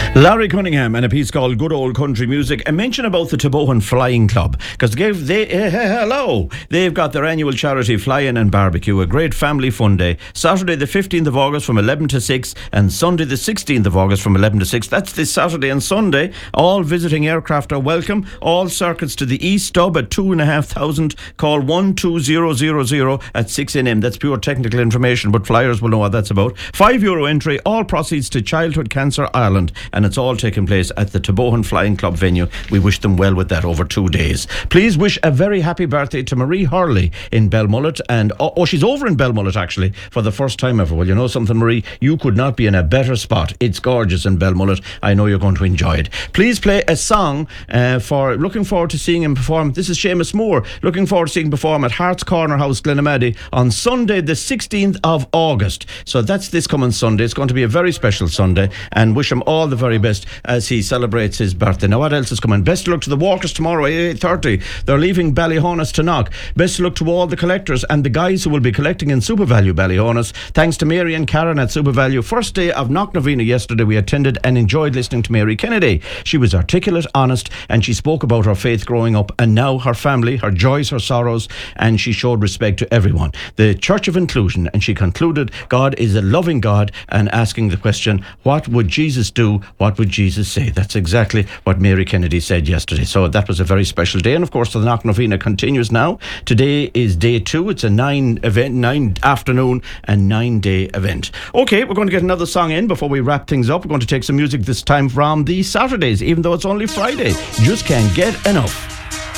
Larry Cunningham and a piece called Good Old Country Music. A mention about the Tebohan Flying Club, because they've got their annual charity fly-in and barbecue, a great family fun day. Saturday the 15th of August from 11 to 6 and Sunday the 16th of August from 11 to 6. That's this Saturday and Sunday. All visiting aircraft are welcome. All circuits to the East Stub at 2,500. Call 12000 at 6am. That's pure technical information, but flyers will know what that's about. €5 entry. All proceeds to Childhood Cancer Ireland, and it's all taking place at the Tebohan Flying Club venue. We wish them well with that over 2 days. Please wish a very happy birthday to Marie Hurley in Belmullet, and she's over in Belmullet actually for the first time ever. Well, you know something, Marie, you could not be in a better spot. It's gorgeous in Belmullet. I know you're going to enjoy it. Please play a song for looking forward to seeing him perform. This is Seamus Moore. Looking forward to seeing him perform at Hearts Corner House, Glenamaddy on Sunday the 16th of August. So that's this coming Sunday. It's going to be a very special Sunday, and wish him all the very best as he celebrates his birthday. Now, what else is coming? Best of luck to the walkers tomorrow at 8:30. They're leaving Ballyhonus to knock. Best of luck to all the collectors and the guys who will be collecting in SuperValu Ballyhonus. Thanks to Mary and Karen at SuperValu. First day of Knock Novena yesterday. We attended and enjoyed listening to Mary Kennedy. She was articulate, honest, and she spoke about her faith growing up and now her family, her joys, her sorrows, and she showed respect to everyone. The Church of Inclusion, and she concluded God is a loving God, and asking the question, what would Jesus do? What would Jesus say? That's exactly what Mary Kennedy said yesterday. So that was a very special day. And of course, the Knock Novena continues now. Today is day 2. It's a 9 afternoon and 9-day event. Okay, we're going to get another song in before we wrap things up. We're going to take some music this time from the Saturdays, even though it's only Friday. Just can't get enough.